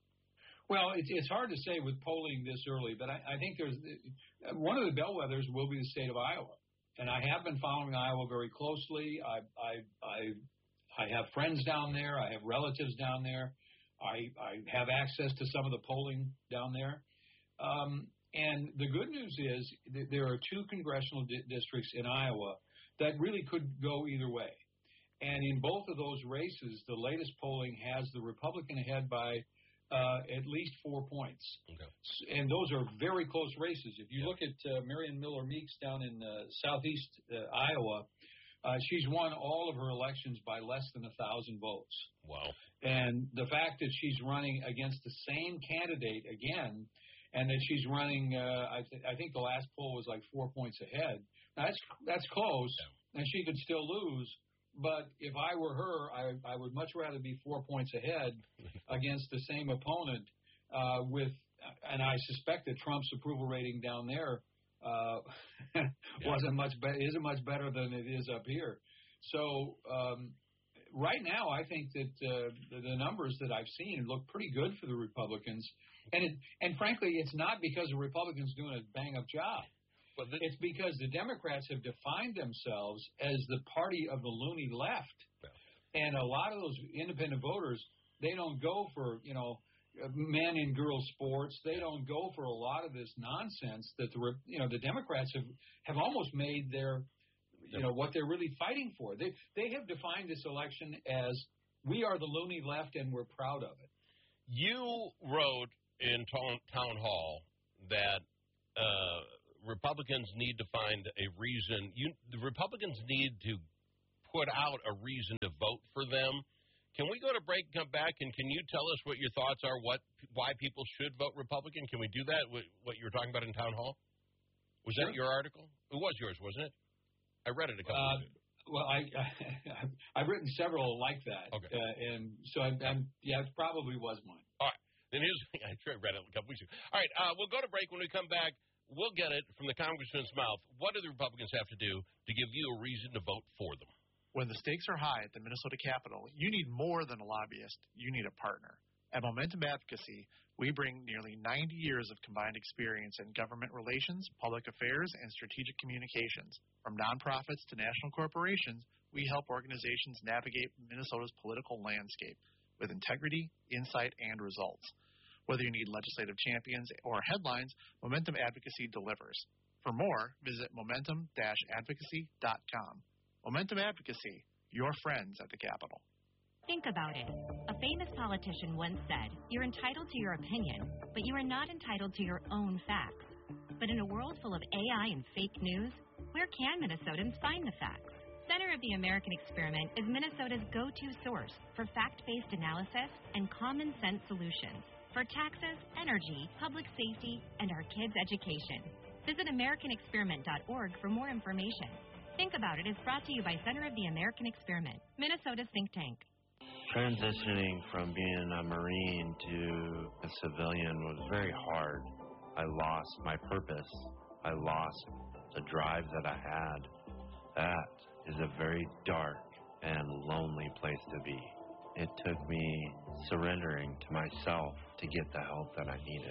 Well, it's, it's hard to say with polling this early, but I, I think there's one of the bellwethers will be the state of Iowa, and I have been following Iowa very closely. I I I, I have friends down there. I have relatives down there. I I have access to some of the polling down there. Um, and the good news is that there are two congressional di- districts in Iowa that really could go either way. And in both of those races, the latest polling has the Republican ahead by uh, at least four points. Okay. And those are very close races. If you look at uh, Marion Miller Meeks down in uh, southeast uh, Iowa, uh, she's won all of her elections by less than a thousand votes. Wow. And the fact that she's running against the same candidate again, and that she's running, uh, I, th- I think the last poll was like four points ahead. That's that's close, and she could still lose. But if I were her, I, I would much rather be four points ahead against the same opponent. Uh, with, and I suspect that Trump's approval rating down there uh, wasn't much be- isn't much better than it is up here. So um, right now, I think that uh, the, the numbers that I've seen look pretty good for the Republicans, and it, and frankly, it's not because the Republicans doing a bang up job. But the, it's because the Democrats have defined themselves as the party of the loony left. Yeah. And a lot of those independent voters, they don't go for, you know, men and girls sports. They don't go for a lot of this nonsense that the, you know, the Democrats have, have almost made their, you know, what they're really fighting for. They they have defined this election as we are the loony left and we're proud of it. You wrote in town, town hall that uh, Republicans need to find a reason. You, the Republicans need to put out a reason to vote for them. Can we go to break and come back, and can you tell us what your thoughts are, what why people should vote Republican? Can we do that, what you were talking about in town hall? Was sure. that your article? It was yours, wasn't it? I read it a couple uh, of days. Well, I, I, I've written several like that. Okay. Uh, and so, I'm, I'm, yeah, it probably was mine. All right. Then here's, I read it a couple weeks ago. All right, uh, we'll go to break. When we come back, we'll get it from the congressman's mouth. What do the Republicans have to do to give you a reason to vote for them? When the stakes are high at the Minnesota Capitol, you need more than a lobbyist. You need a partner. At Momentum Advocacy, we bring nearly ninety years of combined experience in government relations, public affairs, and strategic communications. From nonprofits to national corporations, we help organizations navigate Minnesota's political landscape with integrity, insight, and results. Whether you need legislative champions or headlines, Momentum Advocacy delivers. For more, visit momentum dash advocacy dot com. Momentum Advocacy, your friends at the Capitol. Think about it. A famous politician once said, "You're entitled to your opinion, but you are not entitled to your own facts." But in a world full of A I and fake news, where can Minnesotans find the facts? Center of the American Experiment is Minnesota's go-to source for fact-based analysis and common-sense solutions for taxes, energy, public safety, and our kids' education. Visit american experiment dot org for more information. Think About It is brought to you by Center of the American Experiment, Minnesota's think tank. Transitioning from being a Marine to a civilian was very hard. I lost my purpose. I lost the drive that I had. That is a very dark and lonely place to be. It took me surrendering to myself to get the help that I needed.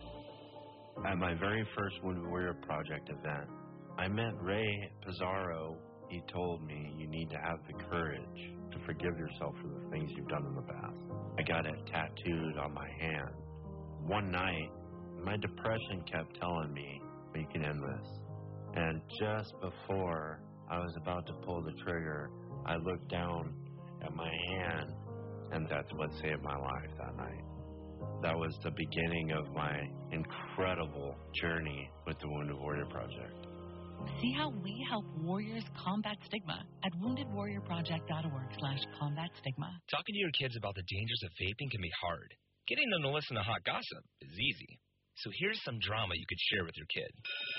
At my very first Wounded Warrior Project event, I met Ray Pizarro. He told me you need to have the courage to forgive yourself for the things you've done in the past. I got it tattooed on my hand. One night, my depression kept telling me, you can end this. And just before I was about to pull the trigger, I looked down at my hand, and that's what saved my life that night. That was the beginning of my incredible journey with the Wounded Warrior Project. See how we help warriors combat stigma at wounded warrior project dot org slash combat stigma. Talking to your kids about the dangers of vaping can be hard. Getting them to listen to hot gossip is easy. So here's some drama you could share with your kid.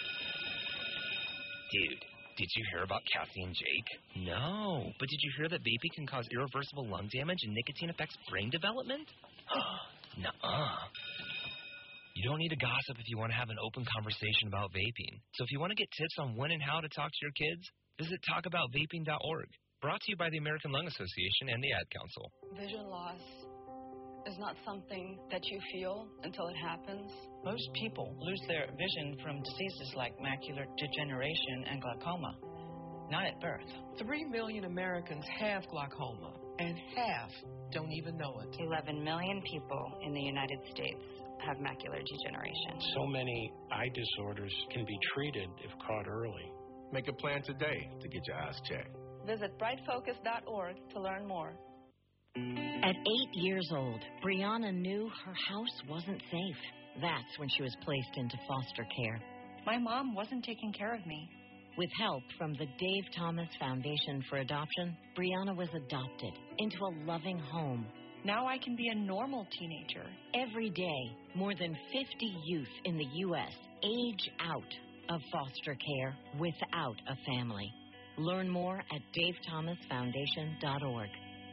Dude, did you hear about Cassie and Jake? No, but did you hear that vaping can cause irreversible lung damage and nicotine affects brain development? Nuh-uh. You don't need to gossip if you want to have an open conversation about vaping. So if you want to get tips on when and how to talk to your kids, visit talk about vaping dot org. Brought to you by the American Lung Association and the Ad Council. Vision loss is not something that you feel until it happens. Most people lose their vision from diseases like macular degeneration and glaucoma, not at birth. Three million Americans have glaucoma, and half don't even know it. eleven million people in the United States have macular degeneration. So many eye disorders can be treated if caught early. Make a plan today to get your eyes checked. Visit bright focus dot org to learn more. At eight years old, Brianna knew her house wasn't safe. That's when she was placed into foster care. My mom wasn't taking care of me. With help from the Dave Thomas Foundation for Adoption, Brianna was adopted into a loving home. Now I can be a normal teenager. Every day, more than fifty youth in the U S age out of foster care without a family. Learn more at dave thomas foundation dot org.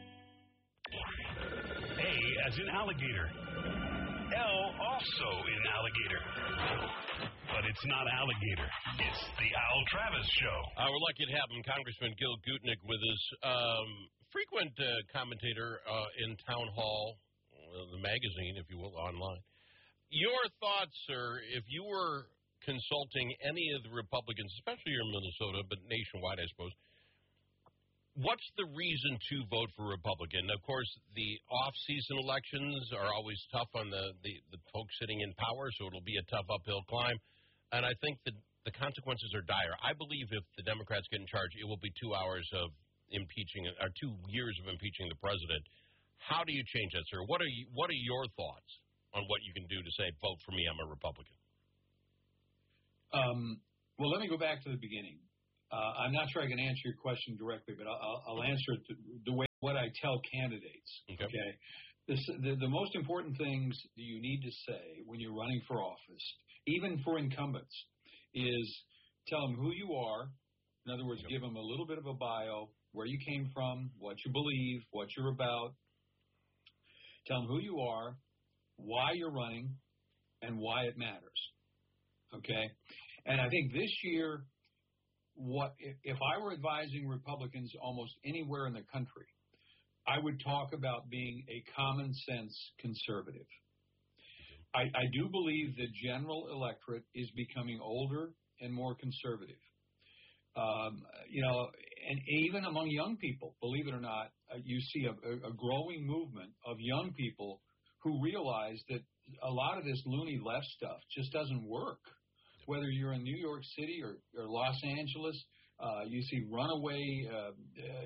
A as in alligator. L also in alligator. But it's not alligator. It's the Al Travis Show. Uh, we're lucky to have him, Congressman Gil Gutnick, with us. Um, frequent uh, commentator uh, in Town Hall, uh, the magazine, if you will, online. Your thoughts, sir, if you were consulting any of the Republicans, especially here in Minnesota, but nationwide, I suppose, what's the reason to vote for Republican? Of course, the off-season elections are always tough on the, the, the folks sitting in power, so it'll be a tough uphill climb. And I think that the consequences are dire. I believe if the Democrats get in charge, it will be two hours of impeaching, or two years of impeaching the president. How do you change that, sir? What are you, what are your thoughts on what you can do to say, vote for me, I'm a Republican? Um, well, let me go back to the beginning. Uh, I'm not sure I can answer your question directly, but I'll, I'll answer it the, the way what I tell candidates. Okay. okay? This, the, the most important things that you need to say when you're running for office, even for incumbents, is tell them who you are. In other words, give them a little bit of a bio, where you came from, what you believe, what you're about. Tell them who you are, why you're running, and why it matters. Okay? And I think this year, what if I were advising Republicans almost anywhere in the country, I would talk about being a common sense conservative. I, I do believe the general electorate is becoming older and more conservative. Um, you know, and even among young people, believe it or not, uh, you see a, a growing movement of young people who realize that a lot of this loony left stuff just doesn't work. Whether you're in New York City or, or Los Angeles, uh, you see runaway uh, uh,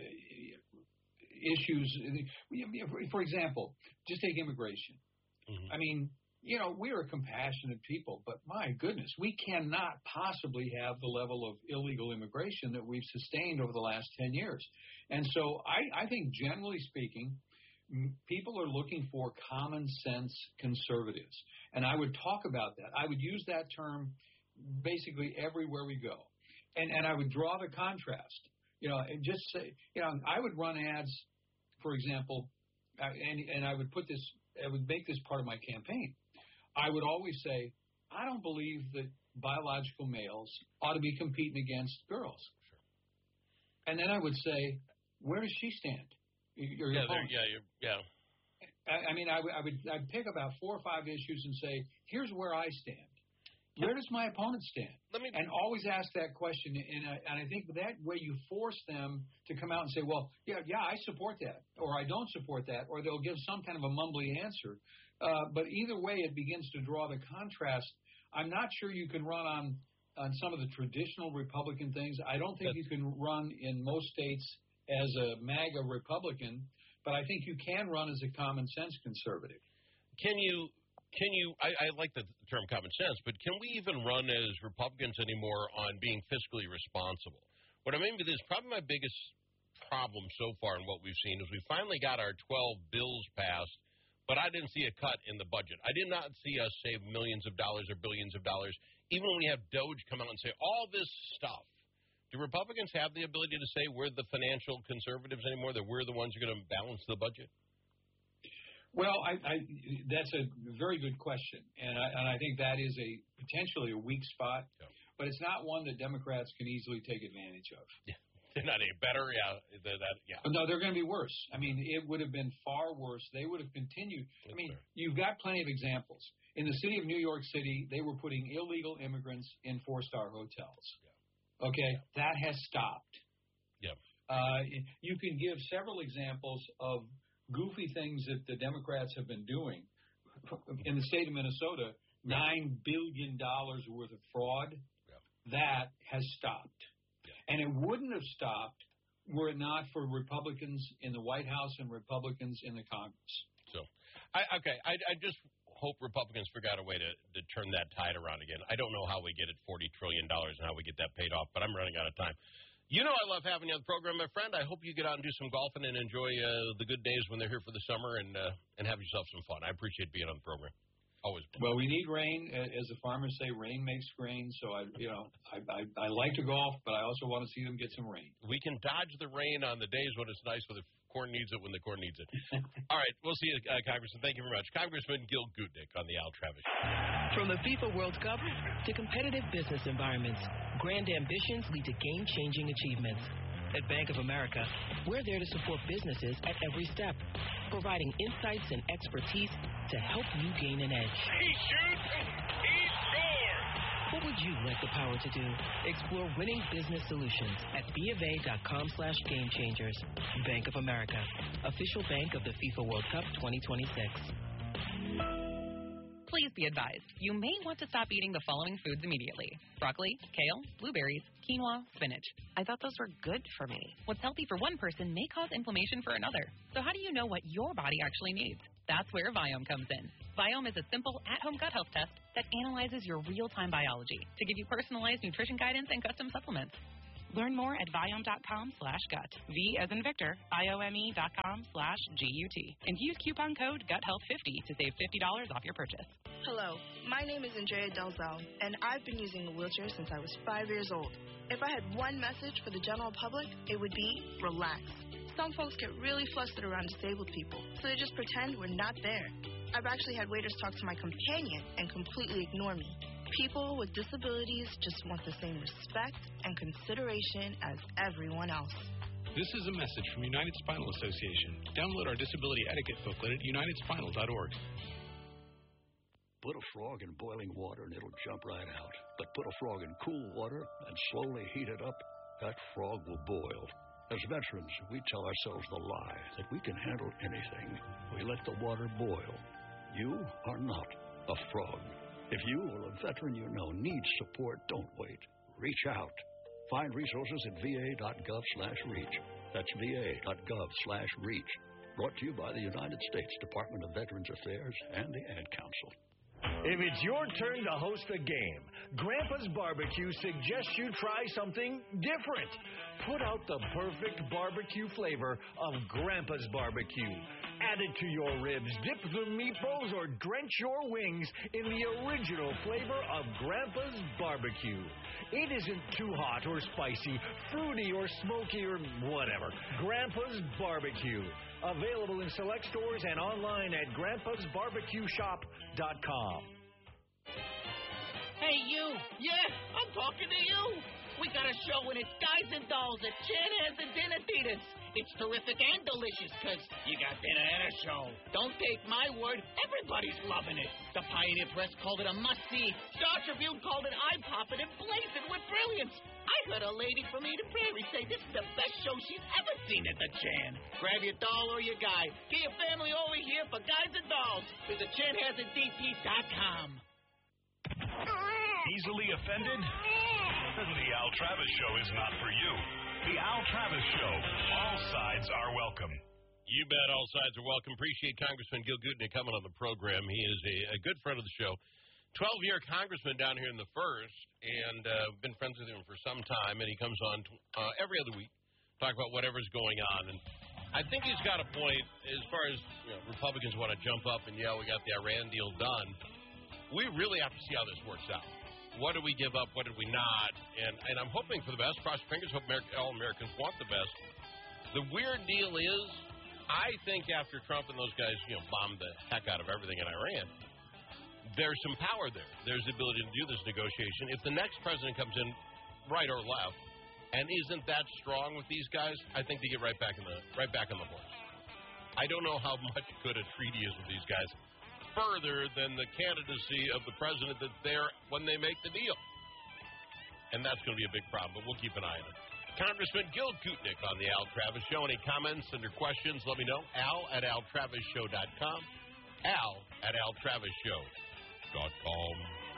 issues. For example, just take immigration. Mm-hmm. I mean, you know, we are compassionate people, but my goodness, we cannot possibly have the level of illegal immigration that we've sustained over the last ten years. And so I, I think, generally speaking, people are looking for common sense conservatives. And I would talk about that. I would use that term basically everywhere we go. And and I would draw the contrast. You know, and just say, you know, I would run ads, for example, and and I would put this, I would make this part of my campaign. I would always say, I don't believe that biological males ought to be competing against girls. Sure. And then I would say, where does she stand? Your yeah, opponent. yeah, you're, yeah. I, I mean, I, w- I would I'd pick about four or five issues and say, here's where I stand. Where does my opponent stand? Let me, and always ask that question. And I, and I think that way you force them to come out and say, well, yeah, yeah, I support that, or I don't support that, or they'll give some kind of a mumbly answer. Uh, but either way, it begins to draw the contrast. I'm not sure you can run on, on some of the traditional Republican things. I don't think you can run in most states as a MAGA Republican, but I think you can run as a common sense conservative. Can you? Can you, I, I like the term common sense, but can we even run as Republicans anymore on being fiscally responsible? What I mean by this, probably my biggest problem so far in what we've seen is we finally got our twelve bills passed, but I didn't see a cut in the budget. I did not see us save millions of dollars or billions of dollars, even when we have Doge come out and say all this stuff. Do Republicans have the ability to say we're the financial conservatives anymore, that we're the ones who are going to balance the budget? Well, I, I, that's a very good question, and I, and I think that is a potentially a weak spot, yeah. But it's not one that Democrats can easily take advantage of. Yeah. They're not any better, yeah. They're that, yeah. No, they're going to be worse. I mean, it would have been far worse. They would have continued. That's I mean, fair. You've got plenty of examples. In the city of New York City, they were putting illegal immigrants in four-star hotels. Yeah. Okay, yeah. That has stopped. Yeah. Uh, you can give several examples of goofy things that the Democrats have been doing. In the state of Minnesota, nine billion dollars worth of fraud, yeah. That has stopped. Yeah. And it wouldn't have stopped were it not for Republicans in the White House and Republicans in the Congress. So, I, okay, I, I just hope Republicans figure out a way to, to turn that tide around again. I don't know how we get it forty trillion dollars and how we get that paid off, but I'm running out of time. You know I love having you on the program, my friend. I hope you get out and do some golfing and enjoy uh, the good days when they're here for the summer and uh, and have yourself some fun. I appreciate being on the program. Always. Well, we need rain. As the farmers say, rain makes grain. So, I, you know, I, I, I like to golf, but I also want to see them get some rain. We can dodge the rain on the days when it's nice, when the corn needs it, when the corn needs it. All right. We'll see you, uh, Congressman. Thank you very much. Congressman Gil Gutnick on the Al Travis Show. From the FIFA World Cup to competitive business environments, grand ambitions lead to game-changing achievements. At Bank of America, we're there to support businesses at every step, providing insights and expertise to help you gain an edge. He shoots, he scores! What would you like the power to do? Explore winning business solutions at BofA.com slash game changers. Bank of America, official bank of the FIFA World Cup twenty twenty-six. Please be advised, you may want to stop eating the following foods immediately. Broccoli, kale, blueberries, quinoa, spinach. I thought those were good for me. What's healthy for one person may cause inflammation for another. So how do you know what your body actually needs? That's where Viome comes in. Viome is a simple at-home gut health test that analyzes your real-time biology to give you personalized nutrition guidance and custom supplements. Learn more at Viome.com slash gut. V as in Victor, I-O-M-E dot com slash G-U-T. And use coupon code gut health fifty to save fifty dollars off your purchase. Hello, my name is Andrea Delzell, and I've been using a wheelchair since I was five years old. If I had one message for the general public, it would be relax. Some folks get really flustered around disabled people, so they just pretend we're not there. I've actually had waiters talk to my companion and completely ignore me. People with disabilities just want the same respect and consideration as everyone else. This is a message from United Spinal Association. Download our disability etiquette booklet at united spinal dot org. Put a frog in boiling water and it'll jump right out. But put a frog in cool water and slowly heat it up, that frog will boil. As veterans, we tell ourselves the lie that we can handle anything. We let the water boil. You are not a frog. If you or a veteran you know needs support, don't wait. Reach out. Find resources at va.gov slash reach. That's va.gov slash reach. Brought to you by the United States Department of Veterans Affairs and the Ad Council. If it's your turn to host a game, Grandpa's Barbecue suggests you try something different. Put out the perfect barbecue flavor of Grandpa's Barbecue. Add it to your ribs, dip the meatballs, or drench your wings in the original flavor of Grandpa's Barbecue. It isn't too hot or spicy, fruity or smoky or whatever. Grandpa's Barbecue. Available in select stores and online at grandpas barbecue shop dot com. Hey, you. Yeah, I'm talking to you. We got a show and it's Guys and Dolls at Chan Has and Dinner Theaters. It's terrific and delicious because you got dinner and a show. Don't take my word. Everybody's loving it. The Pioneer Press called it a must-see. Star Tribune called it eye-popping and blazing with brilliance. I heard a lady from Eden Prairie say this is the best show she's ever seen at the Chan. Grab your doll or your guy. Get your family over here for Guys and Dolls. Visit chan has and d t dot com. Easily offended? The Al Travis Show is not for you. The Al Travis Show. All sides are welcome. You bet all sides are welcome. Appreciate Congressman Gil Gutnick coming on the program. He is a, a good friend of the show. twelve-year congressman down here in the first, and uh, been friends with him for some time, and he comes on uh, every other week, talk about whatever's going on. And I think he's got a point as far as you know, Republicans want to jump up and yell, we got the Iran deal done. We really have to see how this works out. What did we give up? What did we not? And and I'm hoping for the best. Cross your fingers. Hope America, all Americans want the best. The weird deal is, I think after Trump and those guys, you know, bombed the heck out of everything in Iran, there's some power there. There's the ability to do this negotiation. If the next president comes in, right or left, and isn't that strong with these guys, I think they get right back in the right back on the horse. I don't know how much good a treaty is with these guys, further than the candidacy of the president that's there when they make the deal. And that's going to be a big problem, but we'll keep an eye on it. Congressman Gil Gutnick on the Al Travis Show. Any comments and or questions, let me know. Al at al travis show dot com. Al at al travis show dot com.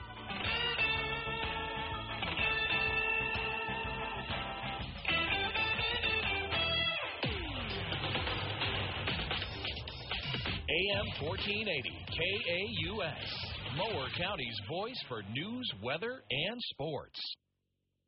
A M fourteen eighty, K A U S, Mower County's voice for news, weather, and sports.